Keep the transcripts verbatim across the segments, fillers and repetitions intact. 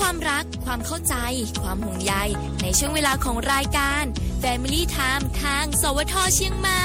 ความรักความเข้าใจความห่วงใยในช่วงเวลาของรายการ Family Time ทางสวทเชียงใหม่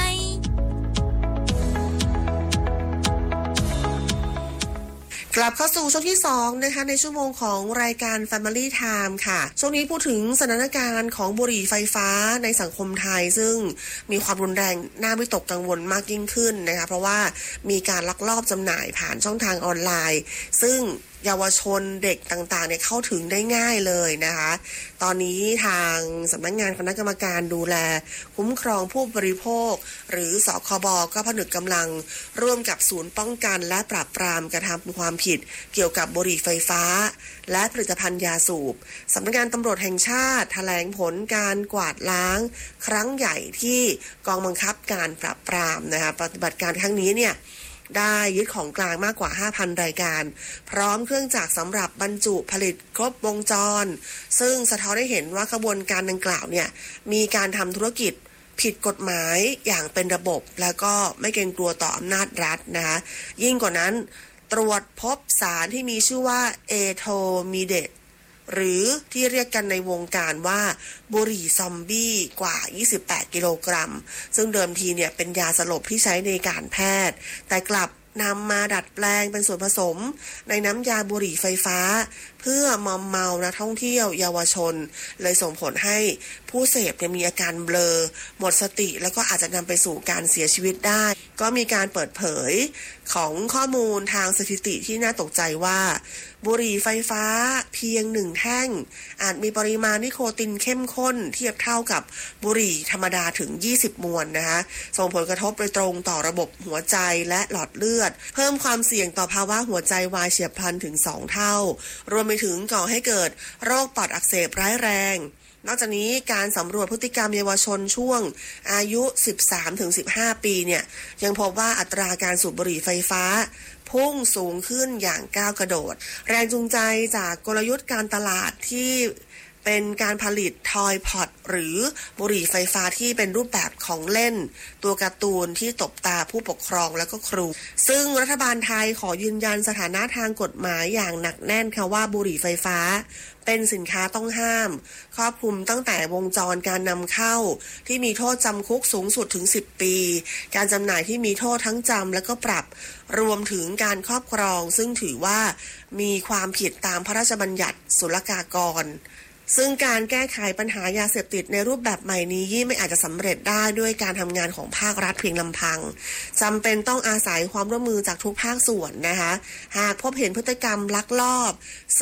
กลับเข้าสู่ช่วงที่สองนะคะในชั่วโมงของรายการ Family Time ค่ะช่วงนี้พูดถึงสถานการณ์ของบุหรี่ไฟฟ้าในสังคมไทยซึ่งมีความรุนแรงน่าวิตกกังวลมากยิ่งขึ้นนะคะเพราะว่ามีการลักลอบจำหน่ายผ่านช่องทางออนไลน์ซึ่งเยาวชนเด็กต่างๆเนี่ยเข้าถึงได้ง่ายเลยนะคะตอนนี้ทางสำนักงานคณะกรรมการดูแลคุ้มครองผู้บริโภคหรือสคบก็ผนึกกำลังร่วมกับศูนย์ป้องกันและปราบปรามกระทำความผิดเกี่ยวกับบุหรี่ไฟฟ้าและผลิตภัณฑ์ยาสูบสำนักงานตำรวจแห่งชาติแถลงผลการกวาดล้างครั้งใหญ่ที่กองบังคับการปราบปรามนะคะปฏิบัติการครั้งนี้เนี่ยได้ยึดของกลางมากกว่า ห้าพัน รายการพร้อมเครื่องจักรสำหรับบรรจุผลิตครบวงจรซึ่งสะท้อนให้เห็นว่าขบวนการดังกล่าวเนี่ยมีการทำธุรกิจผิดกฎหมายอย่างเป็นระบบแล้วก็ไม่เกรงกลัวต่ออำนาจรัฐนะคะยิ่งกว่านั้นตรวจพบสารที่มีชื่อว่าเอโทมีเดตหรือที่เรียกกันในวงการว่าบุหรี่ซอมบี้กว่ายี่สิบแปดกิโลกรัมซึ่งเดิมทีเนี่ยเป็นยาสลบที่ใช้ในการแพทย์แต่กลับนำมาดัดแปลงเป็นส่วนผสมในน้ำยาบุหรี่ไฟฟ้าเพื่อมอมเมานักท่องเที่ยวเยาวชนเลยส่งผลให้ผู้เสพเนี่ยมีอาการเบลอหมดสติแล้วก็อาจจะนำไปสู่การเสียชีวิตได้ก็มีการเปิดเผยของข้อมูลทางสถิติที่น่าตกใจว่าบุหรี่ไฟฟ้าเพียงหนึ่งแท่งอาจมีปริมาณนิโคตินเข้มข้นเทียบเท่ากับบุหรี่ธรรมดาถึงยี่สิบมวนนะคะส่งผลกระทบโดยตรงต่อระบบหัวใจและหลอดเลือดเพิ่มความเสี่ยงต่อภาวะหัวใจวายเฉียบพลันถึงสองเท่ารวมไปถึงก่อให้เกิดโรคปอดอักเสบร้ายแรงนอกจากนี้การสำรวจพฤติกรรมเยาวชนช่วงอายุ สิบสามถึงสิบห้า ปีเนี่ยยังพบว่าอัตราการสูบบุหรี่ไฟฟ้าพุ่งสูงขึ้นอย่างก้าวกระโดดแรงจูงใจจากกลยุทธ์การตลาดที่เป็นการผลิตทอยพอตหรือบุหรี่ไฟฟ้าที่เป็นรูปแบบของเล่นตัวการ์ตูนที่ตบตาผู้ปกครองและก็ครูซึ่งรัฐบาลไทยขอยืนยันสถานะทางกฎหมายอย่างหนักแน่นค่ะว่าบุหรี่ไฟฟ้าเป็นสินค้าต้องห้ามครอบคลุมตั้งแต่วงจรการนำเข้าที่มีโทษจำคุกสูงสุดถึงสิบปีการจำหน่ายที่มีโทษทั้งจำและก็ปรับรวมถึงการครอบครองซึ่งถือว่ามีความผิดตามพระราชบัญญัติศุลกากรซึ่งการแก้ไขปัญหายาเสพติดในรูปแบบใหม่นี้ยิ่งไม่อาจจะสำเร็จได้ด้วยการทำงานของภาครัฐเพียงลำพังจำเป็นต้องอาศัยความร่วมมือจากทุกภาคส่วนนะคะหากพบเห็นพฤติกรรมลักลอบ